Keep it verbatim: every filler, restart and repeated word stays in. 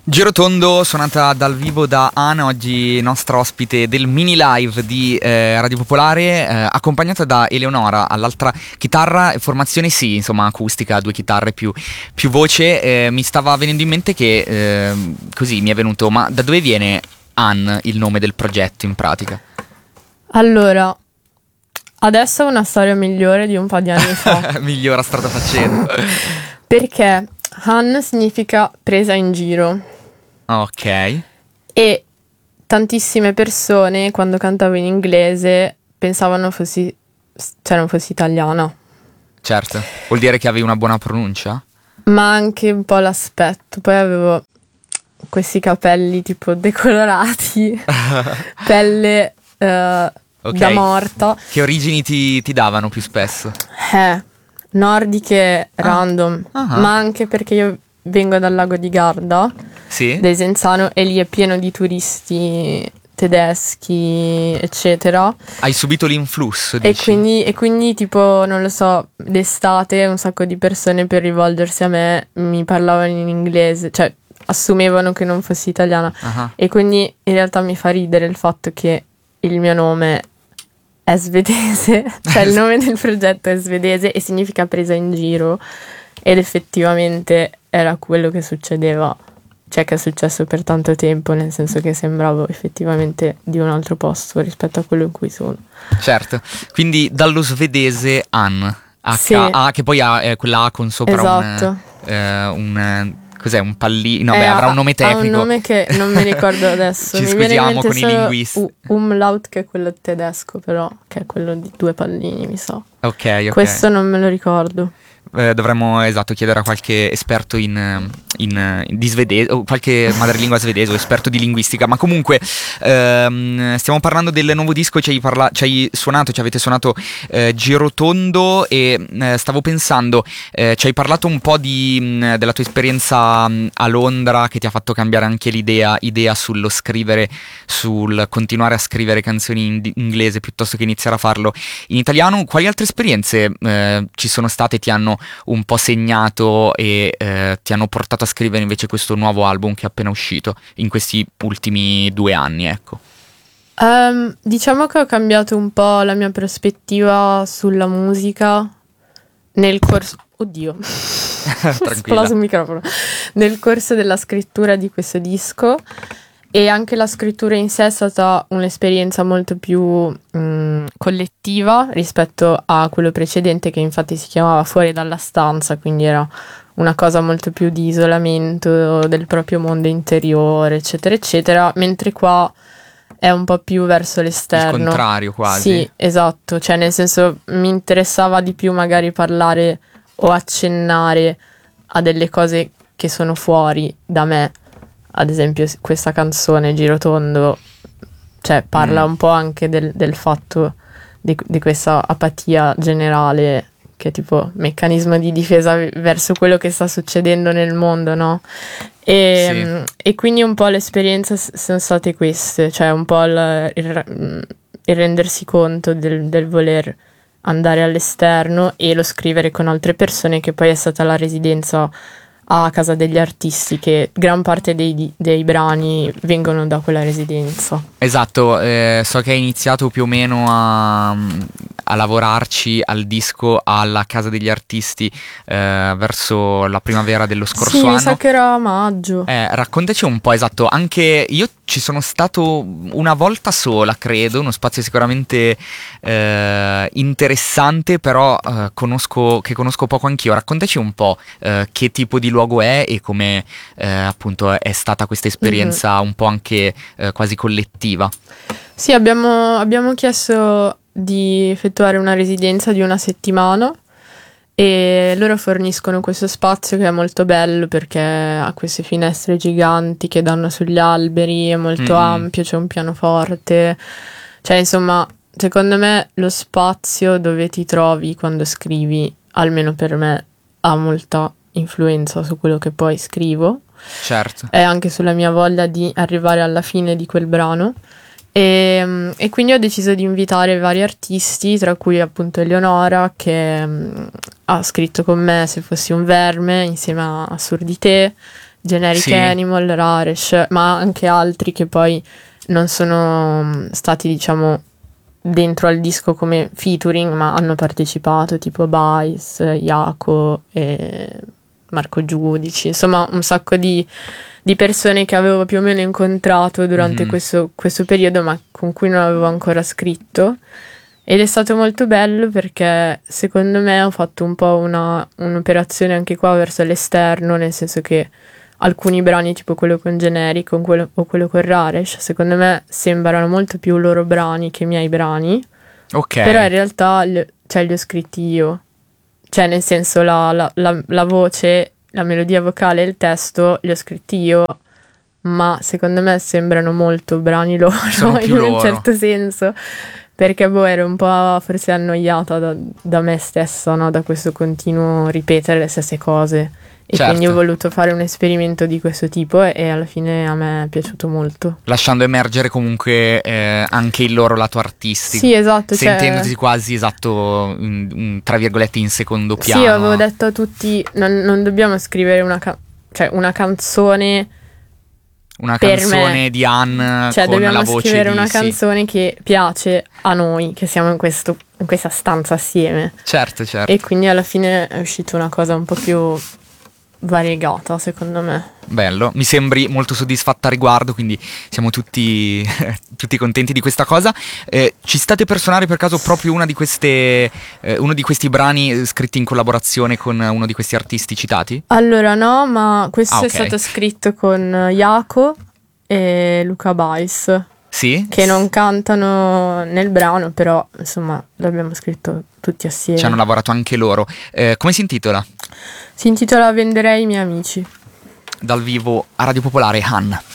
Girotondo, suonata dal vivo da Ana, oggi nostra ospite del mini live di eh, Radio Popolare, eh, accompagnata da Eleonora all'altra chitarra, formazione sì, insomma acustica, due chitarre più, più voce. Eh, mi stava venendo in mente che eh, così mi è venuto, ma da dove viene An, il nome del progetto in pratica? Allora, adesso è una storia migliore di un po' di anni fa. Migliora strada facendo. Perché Han significa presa in giro. Ok. E tantissime persone quando cantavo in inglese pensavano fossi, cioè non fossi italiana. Certo, vuol dire che avevi una buona pronuncia? Ma anche un po' l'aspetto. Poi avevo questi capelli tipo decolorati, pelle eh, Ok. da morta. Che origini ti, ti davano più spesso? Eh, nordiche random, Ah. ma anche perché io vengo dal lago di Garda, Sì? Desenzano, e lì è pieno di turisti tedeschi, eccetera. Hai subito l'influsso, E dici? quindi, e quindi, tipo, non lo so, d'estate un sacco di persone per rivolgersi a me mi parlavano in inglese, cioè assumevano che non fossi italiana. Ah. E quindi in realtà mi fa ridere il fatto che il mio nome è svedese, cioè il nome del progetto è svedese e significa presa in giro, ed effettivamente era quello che succedeva, cioè che è successo per tanto tempo, nel senso che sembravo effettivamente di un altro posto rispetto a quello in cui sono. Certo, quindi dallo svedese An, H, Sì. A, che poi ha eh, quella A con sopra Esatto. un, eh, un eh, cos'è, un pallino, no Eh, beh, avrà ha- un nome Ha un tecnico. nome che non mi ricordo adesso. Ci Mi viene in scusiamo mente con i solo linguisti. U- Umlaut, che è quello tedesco, però, che è quello di due pallini, mi sa. Ok, ok. Questo non me lo ricordo. Eh, dovremmo, esatto, chiedere a qualche esperto in, in, in- di svedese, o qualche madrelingua svedese o esperto di linguistica. Ma comunque ehm, stiamo parlando del nuovo disco. Ci hai, parla- ci hai suonato, ci avete suonato eh, Girotondo. E eh, stavo pensando, eh, ci hai parlato un po' di, mh, della tua esperienza mh, a Londra, che ti ha fatto cambiare anche l'idea idea sullo scrivere, sul continuare a scrivere canzoni in di- inglese piuttosto che iniziare a farlo in italiano. Quali altre esperienze eh, ci sono state, ti hanno un po' segnato e eh, ti hanno portato a scrivere invece questo nuovo album che è appena uscito in questi ultimi due anni, ecco? Ehm, diciamo che ho cambiato un po' la mia prospettiva sulla musica nel corso... Oddio, Tranquilla. esploso il microfono. Nel corso della scrittura di questo disco, e anche la scrittura in sé è stata un'esperienza molto più mh, collettiva rispetto a quello precedente, che infatti si chiamava Fuori dalla stanza, quindi era una cosa molto più di isolamento del proprio mondo interiore, eccetera, eccetera, mentre qua è un po' più verso l'esterno. Il contrario, quasi. Sì, esatto, cioè nel senso mi interessava di più magari parlare o accennare a delle cose che sono fuori da me. Ad esempio questa canzone Girotondo, cioè parla Mm. un po' anche del, del fatto di, di questa apatia generale, che è tipo meccanismo di difesa verso quello che sta succedendo nel mondo, no? E, Sì. mm, e quindi un po' le esperienze s- sono state queste, cioè un po' il, il- mm, il rendersi conto del, del voler andare all'esterno e lo scrivere con altre persone, che poi è stata la residenza a Casa degli Artisti, che gran parte dei, dei brani vengono da quella residenza. Esatto, eh, so che hai iniziato più o meno a, a lavorarci al disco alla Casa degli Artisti eh, verso la primavera dello scorso Sì, anno. mi sa che era a maggio. Eh, raccontaci un po', esatto, anche io ci sono stato una volta sola, credo, uno spazio sicuramente eh, interessante, però eh, conosco, che conosco poco anch'io. Raccontaci un po' eh, che tipo di luogo è e come eh, appunto è stata questa esperienza un po' anche eh, quasi collettiva. Sì, abbiamo, abbiamo chiesto di effettuare una residenza di una settimana, e loro forniscono questo spazio che è molto bello perché ha queste finestre giganti che danno sugli alberi, è molto Mm-mm. ampio, c'è un pianoforte, cioè insomma, secondo me lo spazio dove ti trovi quando scrivi, almeno per me, ha molta influenza su quello che poi scrivo, Certo. e anche sulla mia voglia di arrivare alla fine di quel brano. E, e quindi ho deciso di invitare vari artisti, tra cui appunto Eleonora, che um, ha scritto con me Se fossi un verme insieme a Surdité, Generic Sì. Animal, Raresh, ma anche altri che poi non sono mm, stati, diciamo, dentro al disco come featuring, ma hanno partecipato, tipo Bice, Iaco e Marco Giudici, insomma un sacco di, di persone che avevo più o meno incontrato durante Mhm. questo, questo periodo, ma con cui non avevo ancora scritto. Ed è stato molto bello perché secondo me ho fatto un po' una, un'operazione anche qua verso l'esterno, nel senso che alcuni brani, tipo quello con Generic o quello, o quello con Raresh, secondo me sembrano molto più loro brani che i miei brani, Ok. però in realtà li, cioè, li ho scritti io. Cioè, nel senso, la, la, la, la voce, la melodia vocale e il testo li ho scritti io, ma secondo me sembrano molto brani loro, Sono più in un loro. certo senso, perché boh, ero un po' forse annoiata da, da me stessa, no? Da questo continuo ripetere le stesse cose. E Certo. quindi ho voluto fare un esperimento di questo tipo e, e alla fine a me è piaciuto molto. Lasciando emergere comunque eh, anche il loro lato artistico. Sì, esatto. Cioè, Sentendoti quasi esatto, in- in- tra virgolette, in secondo piano. sì, avevo detto a tutti, non, non dobbiamo scrivere una, ca- cioè, una canzone Una per canzone me. di Anne Cioè, con dobbiamo la voce scrivere di una sì. canzone che piace a noi, che siamo in, questo, in questa stanza assieme. Certo, certo. E quindi alla fine è uscita una cosa un po' più variegata, secondo me. Bello, mi sembri molto soddisfatta a riguardo, quindi siamo tutti, tutti contenti di questa cosa. Eh, ci state per suonare per caso proprio una di queste, eh, uno di questi brani eh, scritti in collaborazione con uno di questi artisti citati? Allora no, ma questo Ah, ok. è stato scritto con Iaco e Luca Bice, Sì? che non cantano nel brano, però insomma l'abbiamo scritto tutti assieme. Ci hanno lavorato anche loro. Eh, come si intitola? Si intitola Venderei i miei amici. Dal vivo a Radio Popolare, Han.